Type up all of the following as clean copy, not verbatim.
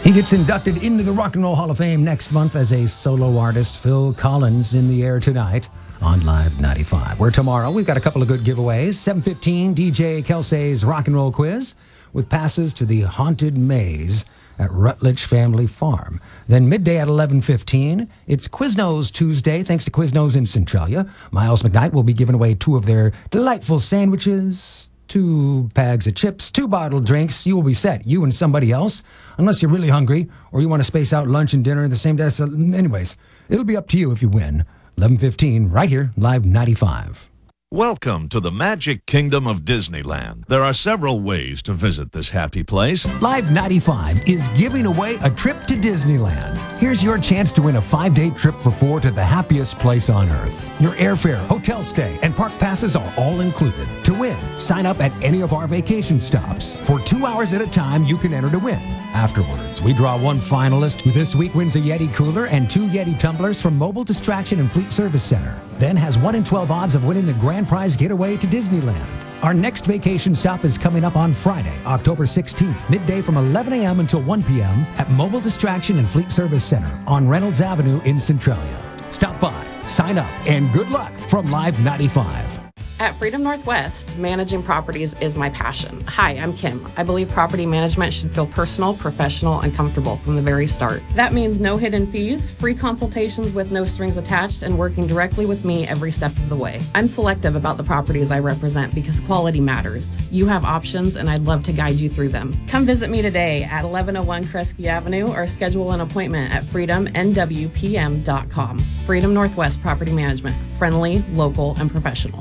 He gets inducted into the Rock and Roll Hall of Fame next month as a solo artist. Phil Collins in the air tonight on Live 95. Where tomorrow we've got a couple of good giveaways. 7:15, DJ Kelsey's Rock and Roll Quiz with passes to the Haunted Maze at Rutledge Family Farm. Then midday at 11:15, it's Quiznos Tuesday, thanks to Quiznos in Centralia. Miles McKnight will be giving away 2 of their delightful sandwiches, 2 bags of chips, 2 bottled drinks. You will be set, you and somebody else, unless you're really hungry or you want to space out lunch and dinner at the same day. Anyways, it'll be up to you if you win. 11:15, right here, Live 95. Welcome to the Magic Kingdom of Disneyland. There are several ways to visit this happy place. Live 95 is giving away a trip to Disneyland. Here's your chance to win a 5-day trip for 4 to the happiest place on earth. Your airfare, hotel stay, and park passes are all included. To win, sign up at any of our vacation stops. For 2 hours at a time, you can enter to win. Afterwards, we draw 1 finalist who this week wins a Yeti cooler and 2 Yeti tumblers from Mobile Distraction and Fleet Service Center. Then has 1 in 12 odds of winning the grand prize getaway to Disneyland. Our next vacation stop is coming up on Friday, October 16th, midday from 11 a.m. until 1 p.m. at Mobile Distraction and Fleet Service Center on Reynolds Avenue in Centralia. Stop by, sign up, and good luck from Live 95. At Freedom Northwest, managing properties is my passion. Hi, I'm Kim. I believe property management should feel personal, professional, and comfortable from the very start. That means no hidden fees, free consultations with no strings attached, and working directly with me every step of the way. I'm selective about the properties I represent because quality matters. You have options, and I'd love to guide you through them. Come visit me today at 1101 Kresge Avenue or schedule an appointment at freedomnwpm.com. Freedom Northwest Property Management. Friendly, local, and professional.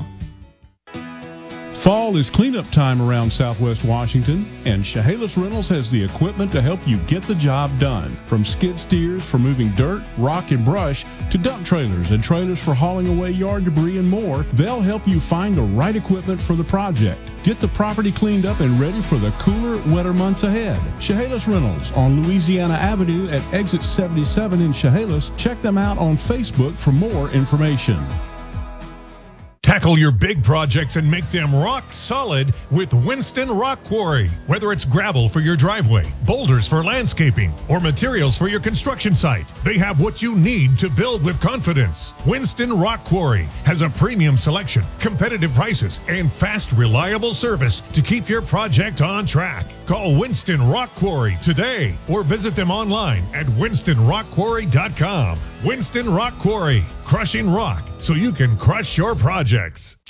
Fall is cleanup time around Southwest Washington, and Chehalis Rentals has the equipment to help you get the job done. From skid steers for moving dirt, rock, and brush, to dump trailers and trailers for hauling away yard debris and more, they'll help you find the right equipment for the project. Get the property cleaned up and ready for the cooler, wetter months ahead. Chehalis Rentals on Louisiana Avenue at Exit 77 in Chehalis. Check them out on Facebook for more information. Tackle your big projects and make them rock solid with Winston Rock Quarry. Whether it's gravel for your driveway, boulders for landscaping, or materials for your construction site, they have what you need to build with confidence. Winston Rock Quarry has a premium selection, competitive prices, and fast, reliable service to keep your project on track. Call Winston Rock Quarry today or visit them online at winstonrockquarry.com. Winston Rock Quarry, crushing rock so you can crush your projects.